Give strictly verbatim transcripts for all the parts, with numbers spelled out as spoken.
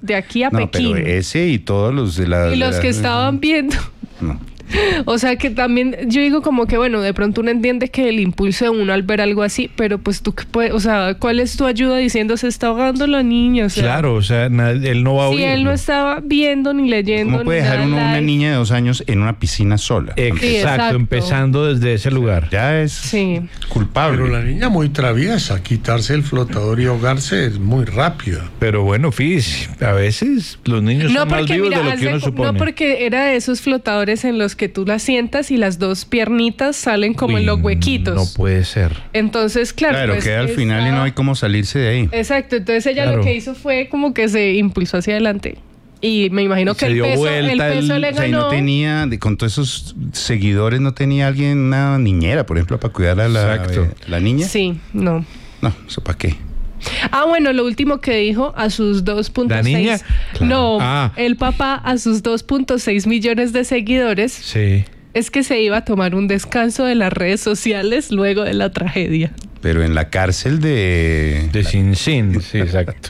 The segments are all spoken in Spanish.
de aquí a no, Pekín. Pero ese y todos los de la... Y los de que la- estaban viendo. No. O sea que también yo digo como que bueno, de pronto uno entiende que el impulso de uno al ver algo así, pero pues tú qué puedes, o sea, ¿cuál es tu ayuda diciendo se está ahogando la niña? O sea, Claro, o sea, nadie- él no va a si oírlo. él no estaba viendo ni leyendo. ¿Cómo puede ni dejar nada uno una live. niña de dos años en una piscina sola? Exacto, Sí, exacto. empezando desde ese lugar. Ya es Sí. culpable. Pero la niña muy traviesa, quitarse el flotador y ahogarse es muy rápida. Pero bueno, Fis, a veces los niños No son más porque, vivos mira, de lo haz que de uno cu- supone. no porque era de esos flotadores en los que tú las sientas y las dos piernitas salen como Uy, en los huequitos. No puede ser. Entonces, claro. Claro, pues, queda al final y estaba- no hay cómo salirse de ahí. Exacto, entonces ella Claro. lo que hizo fue como que se impulsó hacia adelante. Y me imagino que Se el dio peso, vuelta, el peso el- le O sea, y ganó. no tenía, de- con todos esos seguidores, no tenía alguien, una niñera, por ejemplo, para cuidar a la, Exacto. eh, la niña. Sí, no. No, ¿eso para qué? Ah, bueno, lo último que dijo a sus dos punto seis. ¿La niña? No, Ah. el papá a sus dos punto seis millones de seguidores Sí. es que se iba a tomar un descanso de las redes sociales luego de la tragedia. Pero en la cárcel de... De Sin Sin, sí, exacto.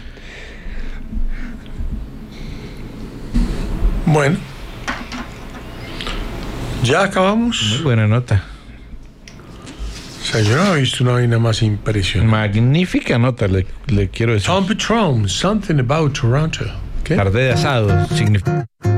Bueno. ¿Ya acabamos? Muy buena nota. O sea, yo no he visto una vaina más impresionante. Magnífica nota, le, le quiero decir. Tom Patron, something about Toronto. ¿Qué? Tarde de asado. Significa.